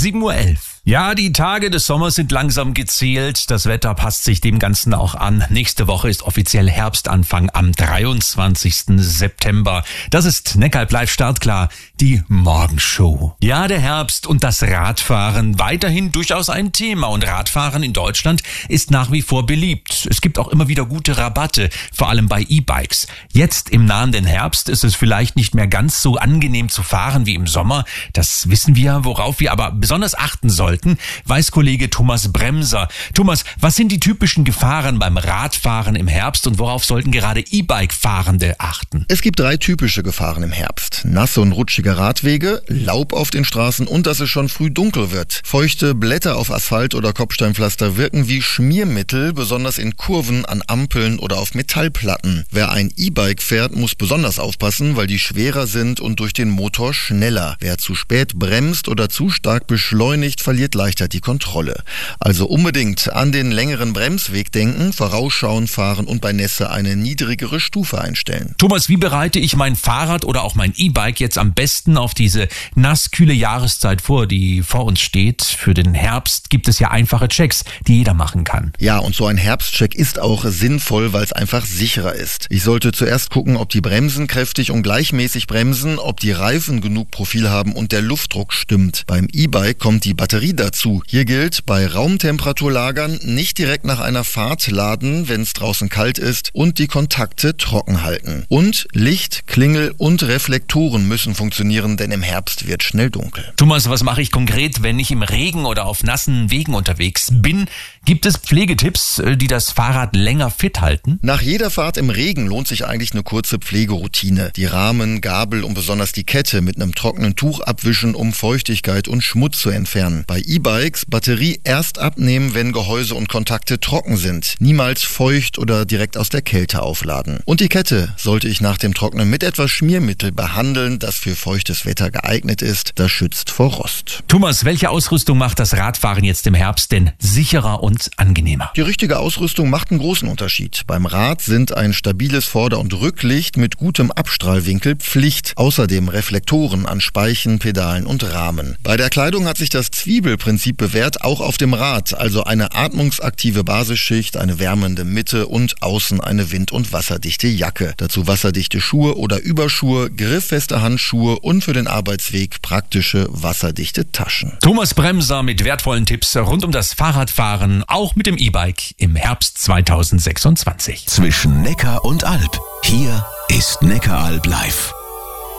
7:11 Uhr. Ja, die Tage des Sommers sind langsam gezählt. Das Wetter passt sich dem Ganzen auch an. Nächste Woche ist offiziell Herbstanfang am 23. September. Das ist Neckaralb live startklar, die Morgenshow. Ja, der Herbst und das Radfahren weiterhin durchaus ein Thema. Und Radfahren in Deutschland ist nach wie vor beliebt. Es gibt auch immer wieder gute Rabatte, vor allem bei E-Bikes. Jetzt im nahenden Herbst ist es vielleicht nicht mehr ganz so angenehm zu fahren wie im Sommer. Das wissen wir, worauf wir aber besonders achten sollten, weiß Kollege Thomas Bremser. Thomas, was sind die typischen Gefahren beim Radfahren im Herbst und worauf sollten gerade E-Bike-Fahrende achten? Es gibt 3 typische Gefahren im Herbst. Nasse und rutschige Radwege, Laub auf den Straßen und dass es schon früh dunkel wird. Feuchte Blätter auf Asphalt oder Kopfsteinpflaster wirken wie Schmiermittel, besonders in Kurven, an Ampeln oder auf Metallplatten. Wer ein E-Bike fährt, muss besonders aufpassen, weil die schwerer sind und durch den Motor schneller. Wer zu spät bremst oder zu stark beschleunigt, verliert leichter die Kontrolle. Also unbedingt an den längeren Bremsweg denken, vorausschauen, fahren und bei Nässe eine niedrigere Stufe einstellen. Thomas, wie bereite ich mein Fahrrad oder auch mein E-Bike jetzt am besten auf diese nasskühle Jahreszeit vor, die vor uns steht? Für den Herbst gibt es ja einfache Checks, die jeder machen kann. Ja, und so ein Herbstcheck ist auch sinnvoll, weil es einfach sicherer ist. Ich sollte zuerst gucken, ob die Bremsen kräftig und gleichmäßig bremsen, ob die Reifen genug Profil haben und der Luftdruck stimmt. Beim E-Bike kommt die Batterie dazu. Hier gilt, bei Raumtemperatur lagern, nicht direkt nach einer Fahrt laden, wenn es draußen kalt ist und die Kontakte trocken halten. Und Licht, Klingel und Reflektoren müssen funktionieren, denn im Herbst wird schnell dunkel. Thomas, was mache ich konkret, wenn ich im Regen oder auf nassen Wegen unterwegs bin? Gibt es Pflegetipps, die das Fahrrad länger fit halten? Nach jeder Fahrt im Regen lohnt sich eigentlich eine kurze Pflegeroutine. Die Rahmen, Gabel und besonders die Kette mit einem trockenen Tuch abwischen, um Feuchtigkeit und Schmutz zu entfernen. Bei E-Bikes Batterie erst abnehmen, wenn Gehäuse und Kontakte trocken sind. Niemals feucht oder direkt aus der Kälte aufladen. Und die Kette sollte ich nach dem Trocknen mit etwas Schmiermittel behandeln, das für feuchtes Wetter geeignet ist. Das schützt vor Rost. Thomas, welche Ausrüstung macht das Radfahren jetzt im Herbst denn sicherer und angenehmer? Die richtige Ausrüstung macht einen großen Unterschied. Beim Rad sind ein stabiles Vorder- und Rücklicht mit gutem Abstrahlwinkel Pflicht. Außerdem Reflektoren an Speichen, Pedalen und Rahmen. Bei der Kleidung hat sich das Zwiebelprinzip bewährt, auch auf dem Rad. Also eine atmungsaktive Basisschicht, eine wärmende Mitte und außen eine wind- und wasserdichte Jacke. Dazu wasserdichte Schuhe oder Überschuhe, grifffeste Handschuhe und für den Arbeitsweg praktische wasserdichte Taschen. Thomas Bremser mit wertvollen Tipps rund um das Fahrradfahren, auch mit dem E-Bike im Herbst 2026. Zwischen Neckar und Alb. Hier ist Neckaralb live.